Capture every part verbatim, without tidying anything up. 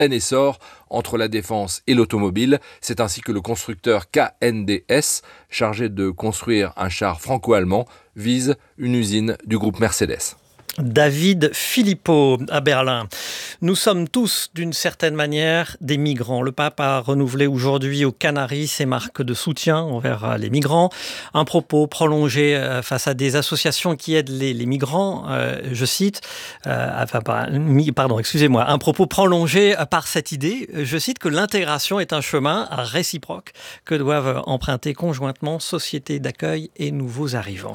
un essor entre la défense et l'automobile. C'est ainsi que le constructeur K N D S, chargé de construire un char franco-allemand, vise une usine du groupe Mercedes. David Philippot à Berlin. Nous sommes tous, d'une certaine manière, des migrants. Le pape a renouvelé aujourd'hui aux Canaries ses marques de soutien envers les migrants. Un propos prolongé face à des associations qui aident les, les migrants, euh, je cite, euh, enfin, pardon, excusez-moi, un propos prolongé par cette idée, je cite, que l'intégration est un chemin réciproque que doivent emprunter conjointement sociétés d'accueil et nouveaux arrivants.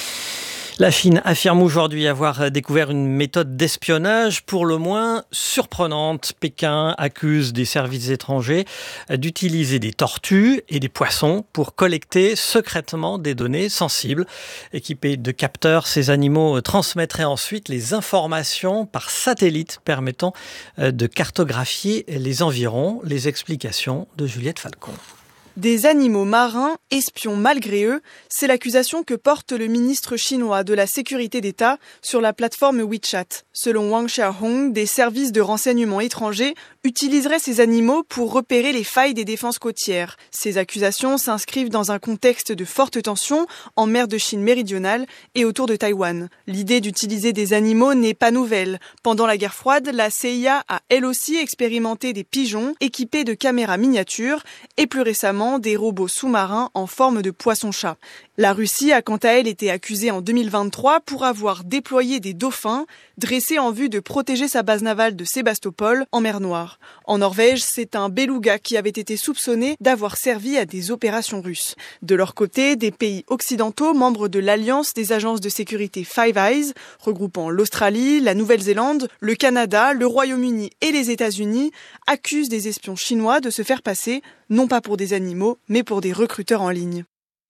La Chine affirme aujourd'hui avoir découvert une méthode d'espionnage pour le moins surprenante. Pékin accuse des services étrangers d'utiliser des tortues et des poissons pour collecter secrètement des données sensibles. Équipés de capteurs, ces animaux transmettraient ensuite les informations par satellite permettant de cartographier les environs. Les explications de Juliette Falcon. Des animaux marins, espions malgré eux, c'est l'accusation que porte le ministre chinois de la sécurité d'État sur la plateforme WeChat. Selon Wang Xiaohong, des services de renseignement étrangers utiliseraient ces animaux pour repérer les failles des défenses côtières. Ces accusations s'inscrivent dans un contexte de forte tension en mer de Chine méridionale et autour de Taïwan. L'idée d'utiliser des animaux n'est pas nouvelle. Pendant la guerre froide, la C I A a elle aussi expérimenté des pigeons équipés de caméras miniatures et plus récemment des robots sous-marins en forme de poisson-chat. La Russie a quant à elle été accusée en deux mille vingt-trois pour avoir déployé des dauphins dressés en vue de protéger sa base navale de Sébastopol en mer Noire. En Norvège, c'est un beluga qui avait été soupçonné d'avoir servi à des opérations russes. De leur côté, des pays occidentaux, membres de l'Alliance des agences de sécurité Five Eyes, regroupant l'Australie, la Nouvelle-Zélande, le Canada, le Royaume-Uni et les États-Unis, accusent des espions chinois de se faire passer, non pas pour des animaux, mais pour des recruteurs en ligne.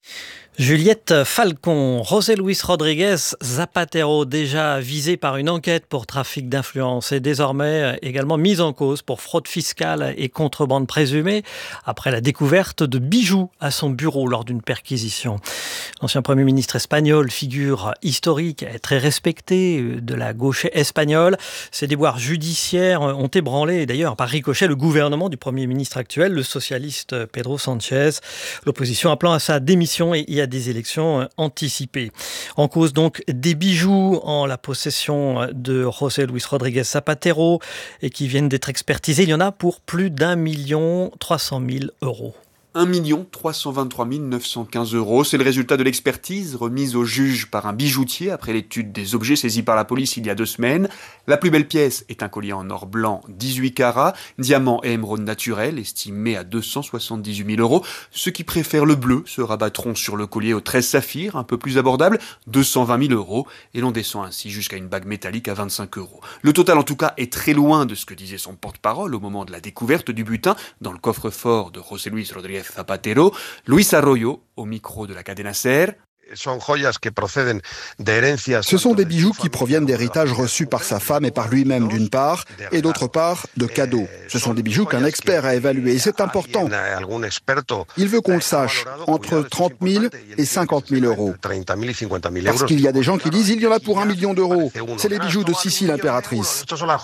Juliette Falcon, José Luis Rodríguez Zapatero, déjà visé par une enquête pour trafic d'influence, est désormais également mis en cause pour fraude fiscale et contrebande présumée après la découverte de bijoux à son bureau lors d'une perquisition. L'ancien Premier ministre espagnol, figure historique très respectée de la gauche espagnole, ces déboires judiciaires ont ébranlé d'ailleurs par ricochet le gouvernement du Premier ministre actuel, le socialiste Pedro Sánchez, l'opposition appelant à sa démission et à des élections anticipées. En cause donc des bijoux en la possession de José Luis Rodríguez Zapatero et qui viennent d'être expertisés. Il y en a pour plus d'un million trois cent mille euros. un million trois cent vingt-trois mille neuf cent quinze euros. C'est le résultat de l'expertise remise au juge par un bijoutier après l'étude des objets saisis par la police il y a deux semaines. La plus belle pièce est un collier en or blanc dix-huit carats, diamant et émeraude naturel, estimé à deux cent soixante-dix-huit mille euros. Ceux qui préfèrent le bleu se rabattront sur le collier aux treize saphirs, un peu plus abordable, deux cent vingt mille euros, et l'on descend ainsi jusqu'à une bague métallique à vingt-cinq euros. Le total en tout cas est très loin de ce que disait son porte-parole au moment de la découverte du butin dans le coffre-fort de José Luis Rodríguez Zapatero. Luis Arroyo, au micro de la cadena SER. Ce sont des bijoux qui proviennent d'héritages reçus par sa femme et par lui-même d'une part, et d'autre part, de cadeaux. Ce sont des bijoux qu'un expert a évalués, et c'est important. Il veut qu'on le sache, entre trente mille et cinquante mille euros. Parce qu'il y a des gens qui disent, il y en a pour un million d'euros. C'est les bijoux de Sissi l'impératrice.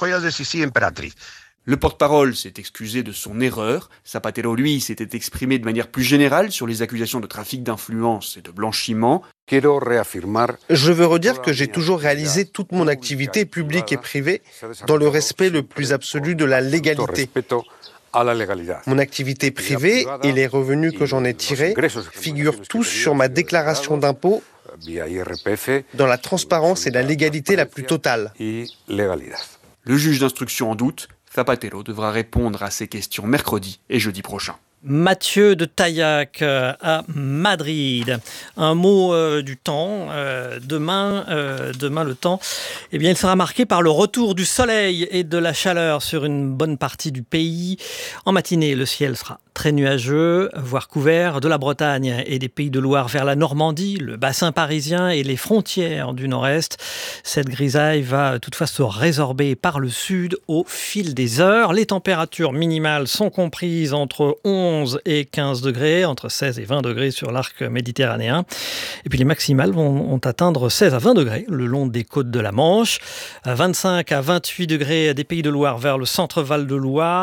Le porte-parole s'est excusé de son erreur. Zapatero, lui, s'était exprimé de manière plus générale sur les accusations de trafic d'influence et de blanchiment. Je veux redire que j'ai toujours réalisé toute mon activité publique et privée dans le respect le plus absolu de la légalité. Mon activité privée et les revenus que j'en ai tirés figurent tous sur ma déclaration d'impôt dans la transparence et la légalité la plus totale. Le juge d'instruction en doute. Zapatero devra répondre à ces questions mercredi et jeudi prochain. Mathieu de Taillac à Madrid. Un mot euh, du temps. Euh, demain, euh, demain, le temps, eh bien, il sera marqué par le retour du soleil et de la chaleur sur une bonne partie du pays. En matinée, le ciel sera très nuageux, voire couvert, de la Bretagne et des Pays de Loire vers la Normandie, le bassin parisien et les frontières du nord-est. Cette grisaille va toutefois se résorber par le sud au fil des heures. Les températures minimales sont comprises entre onze et quinze degrés, entre seize et vingt degrés sur l'arc méditerranéen. Et puis les maximales vont, vont atteindre seize à vingt degrés le long des côtes de la Manche, vingt-cinq à vingt-huit degrés des Pays de Loire vers le centre Val de Loire.